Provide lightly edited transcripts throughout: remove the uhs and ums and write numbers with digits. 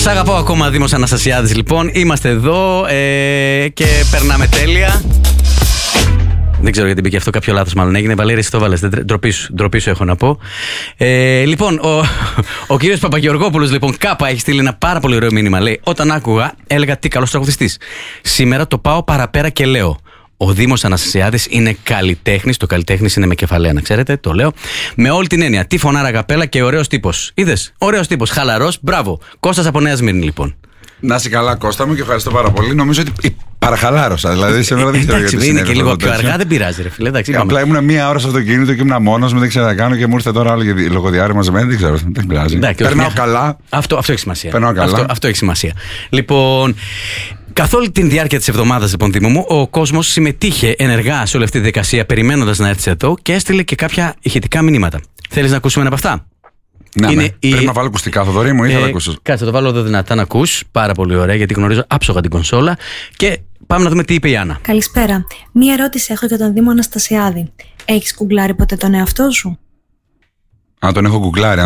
Σ' αγαπώ ακόμα, Δήμος Αναστασιάδης. Λοιπόν, είμαστε εδώ και περνάμε τέλεια. Δεν ξέρω γιατί μπήκε αυτό, κάποιο λάθος μάλλον έγινε. Βαλέρη, εσύ το βάλες. Ντροπή σου έχω να πω. Λοιπόν, ο κύριος Παπαγεωργόπουλος, λοιπόν, κάπα έχει στείλει ένα πάρα πολύ ωραίο μήνυμα. Λέει: όταν άκουγα, έλεγα τι καλός τραγουδιστής. Σήμερα το πάω παραπέρα και λέω: ο Δήμος Αναστασιάδης είναι καλλιτέχνης. Το καλλιτέχνης είναι με κεφαλαία, να ξέρετε, το λέω. Με όλη την έννοια. Τι φωνάρα καπέλα και ωραίος τύπος. Είδες, ωραίος τύπος, χαλαρός, μπράβο. Κώστας από Νέα Σμύρνη, λοιπόν. Να είσαι καλά, Κώστα μου, και ευχαριστώ πάρα πολύ. Νομίζω ότι παραχαλάρωσα. Δηλαδή, σήμερα δεν ξέρω γιατί. Είναι και λίγο πιο αργά, δεν πειράζει, ρε φίλε. Εντάξει, απλά ήμουν μία ώρα στο αυτοκίνητο και ήμουν μόνος μου, δεν ξέρω τι να κάνω και μου ήρθε τώρα άλλο λογοδιάρρη μαζεμένη. Δεν ξέρω, δεν πειράζει. Περνάω καλά. Αυτό έχει σημασία. Περνάω καλά. Αυτό έχει σημασία. Λοιπόν. Καθ' όλη τη διάρκεια της εβδομάδας, λοιπόν, Δήμο μου, ο κόσμος συμμετείχε ενεργά σε όλη αυτή τη διαδικασία, περιμένοντας να έρθεις εδώ και έστειλε και κάποια ηχητικά μηνύματα. Θέλεις να ακούσουμε ένα από αυτά? Ναι. Πρέπει να βάλω ακουστικά, Θοδωρή μου, ή θα τα ακούσω? Κάτσε, το βάλω εδώ δυνατά να ακούς. Πάρα πολύ ωραία, γιατί γνωρίζω άψογα την κονσόλα. Και πάμε να δούμε τι είπε η Άννα. Καλησπέρα. Μία ερώτηση έχω για τον Δήμο Αναστασιάδη. Έχεις γκουγκλάρει ποτέ τον εαυτό σου? Τον έχω γκουγκλάρει.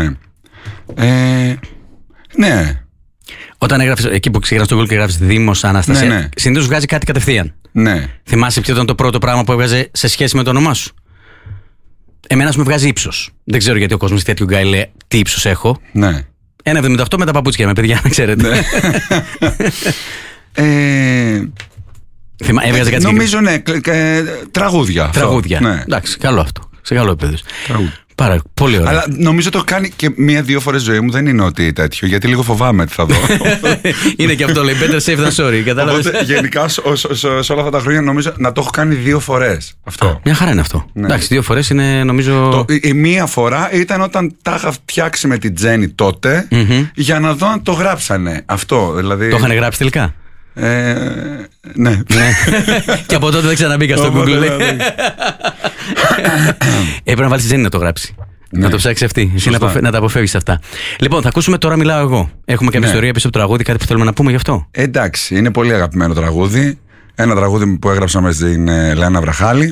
Ναι. Όταν έγραφες εκεί που ξεκινάς το Google και γράφεις Δήμος Αναστασιάδη, ναι. συνήθως βγάζει κάτι κατευθείαν. Ναι. Θυμάσαι ποιο ήταν το πρώτο πράγμα που έβγαζε σε σχέση με το όνομά σου? Εμένα σου με βγάζει ύψος. Δεν ξέρω γιατί ο κόσμος τέτοιου γκάι λέει τι ύψος έχω. Ναι. 1,78 με τα παπούτσια με, παιδιά, να ξέρετε. Ναι. Έβγαζε κάτι? Νομίζω ναι. Τραγούδια. Ναι. Εντάξει, καλό αυτό. Σε καλό επίπεδο. Πάρα πολύ ωραία. Αλλά νομίζω το κάνει και μία-δύο φορές ζωή μου. Δεν είναι ότι τέτοιο, γιατί λίγο φοβάμαι τι θα δω. Είναι και αυτό, λέει better safe than sorry. Κατάλαβες? Οπότε, γενικά σε όλα αυτά τα χρόνια νομίζω να το έχω κάνει 2 φορές. Αυτό. Μια χαρά είναι αυτό. Ναι. Εντάξει, 2 φορές είναι, νομίζω. Η μία φορά ήταν όταν τα είχα φτιάξει με την Τζέννη τότε, για να δω αν το γράψανε. Αυτό δηλαδή. Το είχαν γράψει τελικά? Ναι. Και από τότε δεν ξαναμπήκα στο Google. Έπρεπε να βάλεις τη Τζέννη να το γράψει. Να το ψάξει αυτή. Εσύ να τα αποφεύγεις αυτά. Λοιπόν, θα ακούσουμε Τώρα Μιλάω Εγώ. Έχουμε κάποια ιστορία πίσω από το τραγούδι, κάτι που θέλουμε να πούμε γι' αυτό? Εντάξει, είναι πολύ αγαπημένο τραγούδι. Ένα τραγούδι που έγραψα με την Λεάννα Βραχάλη.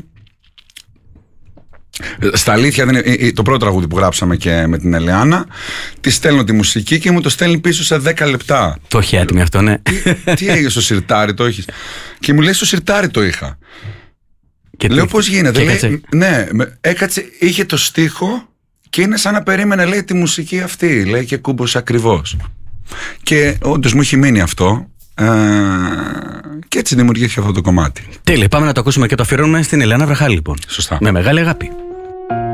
Στα αλήθεια δεν είναι το πρώτο τραγούδι που γράψαμε και με την Ελεάνα. Τη στέλνω τη μουσική και μου το στέλνει πίσω σε 10 λεπτά. Το έχει έτοιμο αυτό, ναι. Τι έγινε στο σιρτάρι, το έχεις? Και μου λέει στο σιρτάρι το είχα. Και λέω πώς γίνεται? Λέει, ναι, έκατσε, είχε το στίχο και είναι σαν να περίμενε, λέει, τη μουσική αυτή. Λέει και κούμπος ακριβώς. Και όντως μου έχει μείνει αυτό. Και έτσι δημιουργήθηκε αυτό το κομμάτι. Τέλεια, πάμε να το ακούσουμε και το αφιερώνουμε στην Ελεάνα Βραχάλη, λοιπόν. Σωστά. Με μεγάλη αγάπη.